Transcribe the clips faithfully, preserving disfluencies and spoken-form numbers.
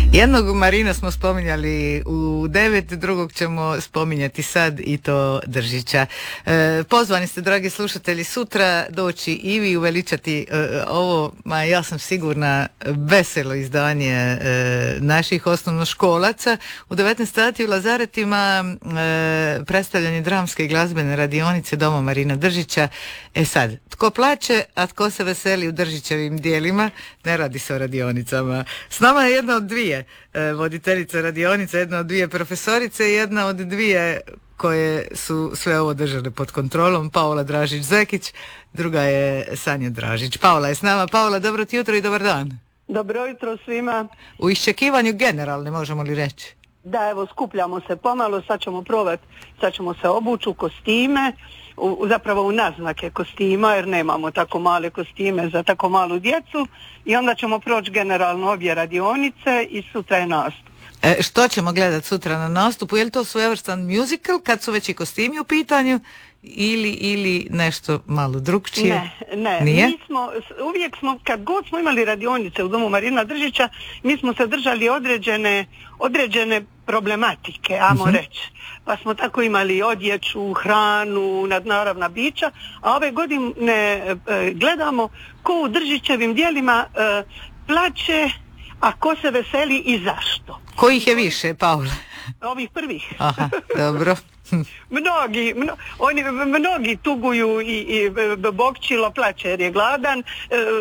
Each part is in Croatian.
Jednog Marina smo spominjali u devet, drugog ćemo spominjati sad i to Držića. E, pozvani ste, dragi slušatelji, sutra doći i vi uveličati e, ovo, ma ja sam sigurna, veselo izdanje e, naših osnovnoškolaca. U devetnaest sati u Lazaretima e, predstavljanje dramske i glazbene radionice Doma Marina Držića. E sad, tko plače, a tko se veseli u Držićevim dijelima, ne radi se o radionicama. S nama je jedna od dvije voditeljica radionica, jedna od dvije profesorice i jedna od dvije koje su sve ovo držale pod kontrolom, Paola Dražić-Zekić, druga je Sanja Dražić. Paola je s nama. Paola, dobro ti jutro i dobar dan. Dobro jutro svima. U iščekivanju generalne, možemo li reći? Da, evo, skupljamo se pomalo, sad ćemo probati, sad ćemo se obući u kostime, u, zapravo u naznake kostima, jer nemamo tako male kostime za tako malu djecu, i onda ćemo proći generalno obje radionice i sutra je nastup. E, što ćemo gledati sutra na nastupu? Je li to svojevrstan musical kad su već i kostimi u pitanju ili, ili nešto malo drugčije? Ne, ne. Nije? Mi smo, uvijek smo, kad god smo imali radionice u Domu Marina Držića, mi smo se držali određene, određene problematike, ajmo uh-huh. reći. Pa smo tako imali odjeću, hranu, nadnaravna bića, a ove godine e, gledamo ko u Držićevim dijelima e, plače, a ko se veseli i zašto. Kojih je više, Paula? Ovih prvih. Aha, dobro. Mnogi, mno, oni mnogi tuguju i, i Bokčilo plače jer je gladan, e,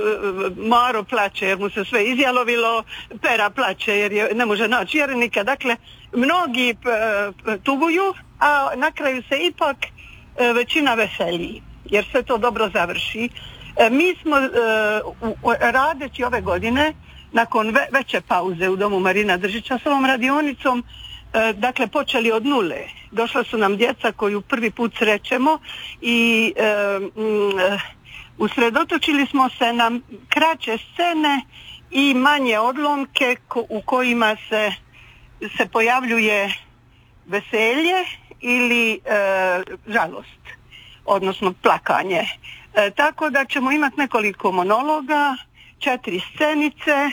Maro plače jer mu se sve izjalovilo, Pera plače jer je, ne može naći vjernika. Dakle, mnogi p, p, tuguju, a na kraju se ipak e, većina veseli jer se to dobro završi. E, mi smo e, u, radeći ove godine, nakon ve, veće pauze u Domu Marina Držića s ovom radionicom, E, dakle, počeli od nule. Došla su nam djeca koju prvi put srećemo i e, m, e, usredotočili smo se na kraće scene i manje odlomke ko, u kojima se, se pojavljuje veselje ili e, žalost, odnosno plakanje. E, tako da ćemo imati nekoliko monologa, četiri scenice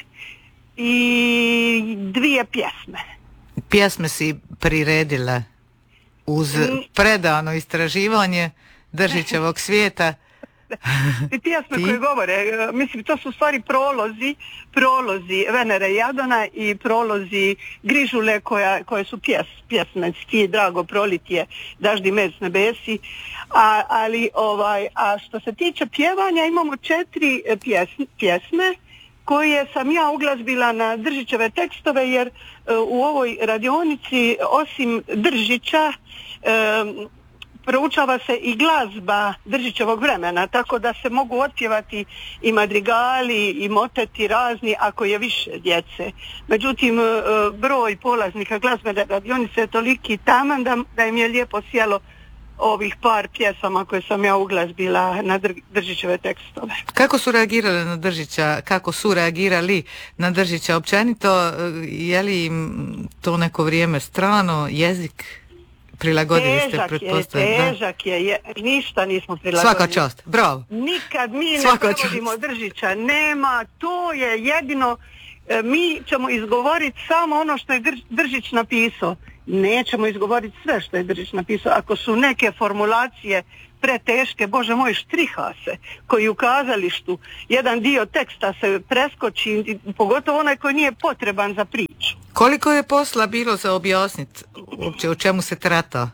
i dvije pjesme. Pjesme si priredila uz predano istraživanje Držićevog svijeta. I pjesme koje govore, mislim, to su u stvari prolozi, prolozi Venere Jadona i prolozi Grižule koja, koje su pjes, pjesme, Sti drago prolitje, daždi med s nebesi, a, ali ovaj, a što se tiče pjevanja imamo četiri pjesme, pjesme koje sam ja uglazbila na Držićeve tekstove, jer uh, u ovoj radionici osim Držića um, proučava se i glazba Držićevog vremena, tako da se mogu otpjevati i madrigali i moteti razni ako je više djece. Međutim, uh, broj polaznika glazbene radionice je toliki taman da, da im je lijepo sjelo ovih par pjesama koje sam ja uglazbila na Držićeve tekstove. Kako su reagirali na Držića, kako su reagirali na Držića općenito? Je li im to neko vrijeme strano, jezik prilagodili ste, pretpostavljam? Težak je, je, ništa nismo prilagodili. Svaka čast, bravo. Nikad mi Svaka ne prevodimo Držića, nema, to je jedino, mi ćemo izgovoriti samo ono što je Držić napisao. Nećemo izgovoriti sve što je Držić napisao. Ako su neke formulacije preteške, Bože moj, štriha se, koji u kazalištu jedan dio teksta se preskoči, pogotovo onaj koji nije potreban za priču. Koliko je posla bilo za objasniti uopće o čemu se trata?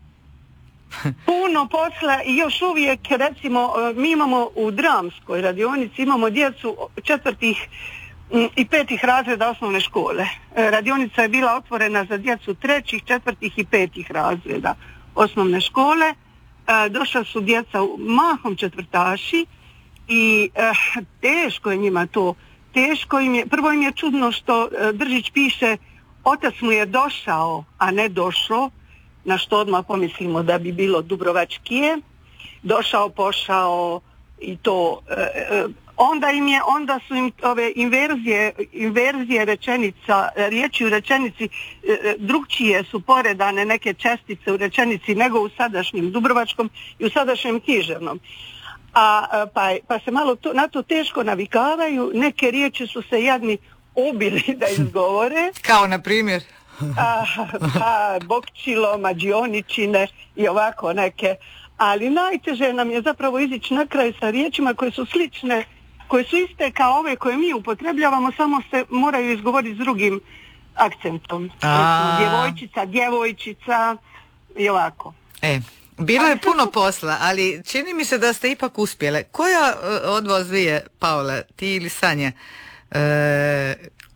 Puno posla i još uvijek, recimo, mi imamo u dramskoj radionici, imamo djecu četvrtih i petih razreda osnovne škole. Radionica je bila otvorena za djecu trećih, četvrtih i petih razreda osnovne škole. Došla su djeca mahom četvrtaši i eh, teško je njima to. Teško im je, prvo im je čudno što eh, Držić piše otac mu je došao, a ne došao, na što odmah pomislimo da bi bilo Dubrovačkije. Došao, pošao i to... Eh, Onda im je, onda su im ove inverzije, inverzije rečenica, riječi u rečenici e, drugčije su poredane neke čestice u rečenici nego u sadašnjem dubrovačkom i u sadašnjem književnom. A, pa, pa se malo to, na to teško navikavaju, neke riječi su se jadni ubili da izgovore. Kao na primjer? a, a, Bokčilo, mađioničine i ovako neke. Ali najteže nam je zapravo izići na kraj sa riječima koje su slične, koje su iste kao ove koje mi upotrebljavamo, samo se moraju izgovoriti s drugim akcentom. Recimo, djevojčica, djevojčica i ovako. E, bilo je puno posla, ali čini mi se da ste ipak uspjele. Koja od vas dvije, Paola, ti ili Sanja, e,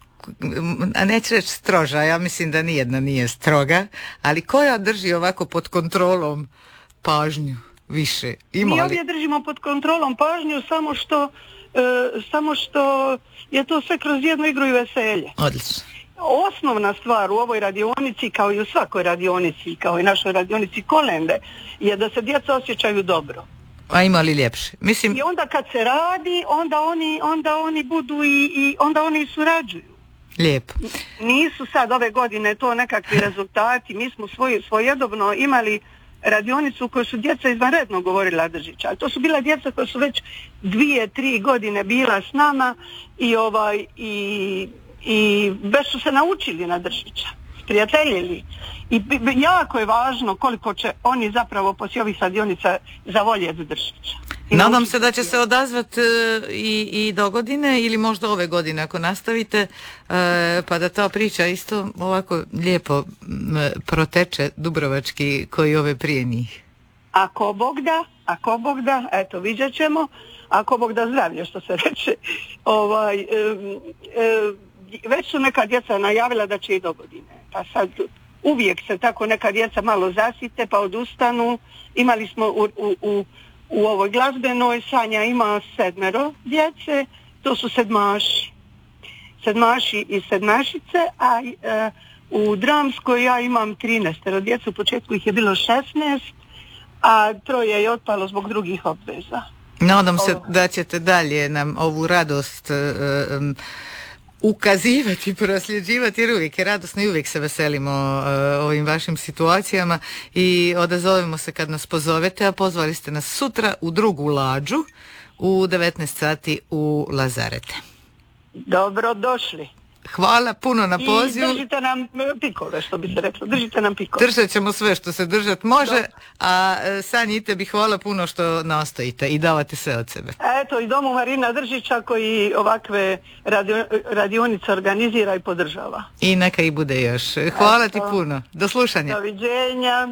a neću reći stroža, ja mislim da nijedna nije stroga, ali koja drži ovako pod kontrolom pažnju više? Ima mi li? Ovdje držimo pod kontrolom pažnju, samo što, e, samo što je to sve kroz jednu igru i veselje. Odlično. Osnovna stvar u ovoj radionici, kao i u svakoj radionici, kao i našoj radionici Kolende, je da se djeca osjećaju dobro. A ima li ljepše? Mislim... I onda kad se radi, onda oni, onda oni budu i, i onda oni surađuju. Lijepo. Nisu sad ove godine to nekakvi rezultati. Mi smo svoj, svojedobno imali radionicu u kojoj su djeca izvanredno govorila Držića. Ali to su bila djeca koja su već dvije, tri godine bila s nama i ovaj i, i već su se naučili na Držića. Sprijateljili. I b, b, jako je važno koliko će oni zapravo poslije ovih radionica zavoljeti Držića. Nadam se da će se odazvati e, i, i do godine ili možda ove godine ako nastavite, e, pa da ta priča isto ovako lijepo m, proteče dubrovački koji ove prije njih. Ako Bog da, ako Bog da, eto vidjet ćemo, ako Bog da zdravlje što se reče, ovaj, e, e, već su neka djeca najavila da će i do godine, pa sad uvijek se tako neka djeca malo zasite pa odustanu. Imali smo u, u, u U ovoj glazbenoj Sanja ima sedmero djece, to su sedmaši. Sedmaši i sedmašice, a e, u dramskoj ja imam trinaestero djece, u početku ih je bilo šesnaest, a troje je otpalo zbog drugih obveza. Nadam se da ćete dalje nam ovu radost e, um, ukazivati, prosljeđivati, jer uvijek je radosno i uvijek se veselimo uh, ovim vašim situacijama i odazovemo se kad nas pozovete, a pozvali ste nas sutra u drugu lađu u devetnaest sati u Lazarete. Dobro došli. Hvala puno na pozivu. I držite nam pikove, što bi se reklo. Držite nam pikove. Držat ćemo sve što se držat može, Dobro. a Sanji i tebi hvala puno što nastojite i davate sve od sebe. Eto, i Domu Marina Držića koji ovakve radio, radionice organizira i podržava. I neka i bude još. Hvala Eto. ti puno. Do slušanja. Doviđenja.